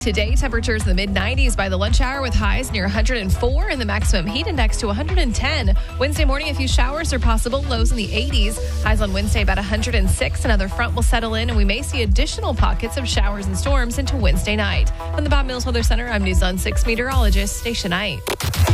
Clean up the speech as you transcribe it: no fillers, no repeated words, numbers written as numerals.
Today, temperatures in the mid-90s by the lunch hour with highs near 104 and the maximum heat index to 110. Wednesday morning, a few showers are possible, lows in the 80s. Highs on Wednesday about 106. Another front will settle in, and we may see additional pockets of showers and storms into Wednesday night. From the Bob Mills Weather Center, I'm News on 6 meteorologist Stacia Knight.